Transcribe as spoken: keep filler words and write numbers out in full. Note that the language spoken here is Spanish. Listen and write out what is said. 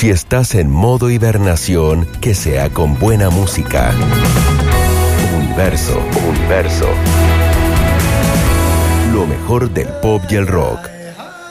Si estás en modo hibernación, que sea con buena música. Universo, Universo. Lo mejor del pop y el rock.